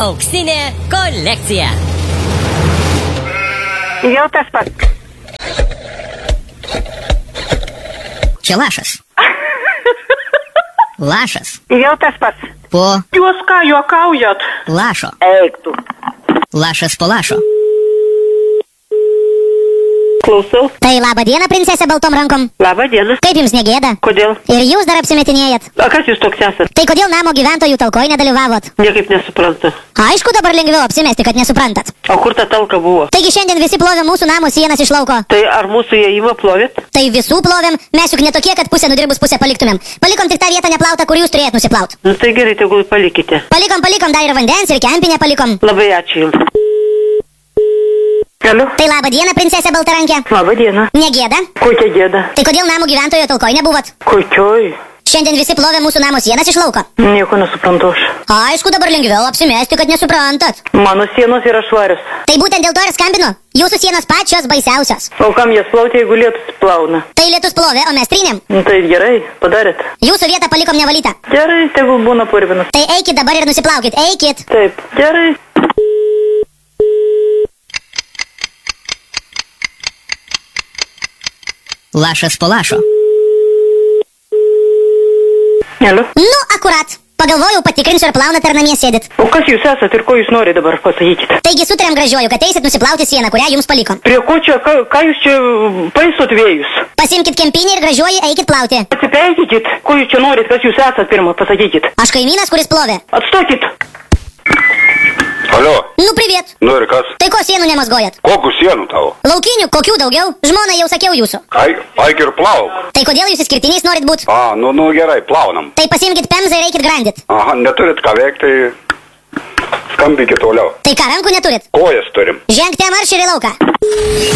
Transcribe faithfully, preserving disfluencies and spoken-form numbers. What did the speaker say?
Auksinė kolekcija. Jau tas pats. Čia lašas. Lašas. Jau tas pats. Po Jūs ką juokaujat? lašo. Eik tu. Lašas po lašo. Klausau. Tai laba diena, princesė baltom rankom. Labą dieną. Kaip jums negėda? Kodėl? Ir jūs dar apsimetinėjat. A kas jūs toks esat? Tai kodėl namo gyventojų talkoj nedalyvavot? Niekaip nesuprantu. Aišku, dabar lengviau apsimesti, kad nesuprantat. O kur ta talka buvo? Taigi šiandien visi plovė mūsų namo sienas iš lauko. Tai ar mūsų įėjimą plovėt? Tai visų plovėm, mes juk netokie, kad pusę nudirbus pusę paliktumėm. Palikom tik tą vietą neplautą, kur jūs turėjot nusiplaut. Nu tai gerai, tegul palikite. Palikom, palikom, dar ir vandens, ir kempinę palikom. Labai ačiū jums. Galiu? Tai laba diena, princesė baltarankė. Labą dieną. Negėda? Kokia gėda? Tai kodėl namo gyventojo talkoj nebuvot? Kokioj? Šiandien visi plovė mūsų namo sienas iš lauko. Nieko nesuprantu aš. Aišku, dabar lengviau apsimesti, kad nesuprantat. Mano sienos yra švarios. Tai būtent dėl to ir skambinu. Jūsų sienos pačios baisiausios. O kam jas plauti, jeigu lietus plauna? Tai lietus plovė, o mes trynėm. Nu tai gerai, padarėt. Jūsų vietą palikom nevalytą. Gerai, tegul būna purvinas. Tai eikit dabar ir nusiplaukit, eikit. Taip, gerai. Lašas po lašo. Galiu? Nu, akurat. Pagalvojau, patikrinsiu, ar plaunat, ar namie sėdit. O kas jūs esat ir ko jūs norite dabar pasakykite? Taigi sutarėm gražiuoju, kad eisit nusiplauti sieną, kurią jums palikom. Prie ko čia, ką, ką jūs čia paisot vėjus? Pasimkit kempinį ir gražiuoju eikit plauti. Atsipeikykit, ko jūs čia norit, kas jūs esat pirmą, pasakykit. Aš kaimynas, kuris plovė. Atstokit. Alio, Nu, priviet. nu ir kas? Tai ko sienų nemazgojat? Kokių sienų tavo? Laukinių, kokių daugiau? Žmona jau sakiau jūsų. Ai, aik ir plauk. Tai kodėl jūs išskirtiniais norit būt? A, nu, nu gerai, plaunam. Tai pasimkit pemzą ir eikit grandit. Aha, neturit ką veikti, tai skambykit toliau. Tai ką, rankų neturit? Kojas turim. Žengte marš ir į lauką.